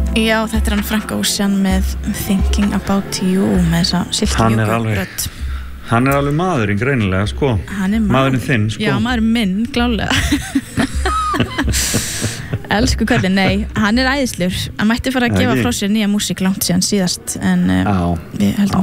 Já, þetta hann Frank Ocean með Thinking About You með þessa silkimjúku rödd. Hann alveg maðurinn greinilega, sko. Hann maðurinn þinn, sko. Já, maðurinn minn, klálega. Elsku kallinn, nei, hann æðislur. Hann mætti fara að gefa frá sér nýja músík langt síðan síðast, en við heldum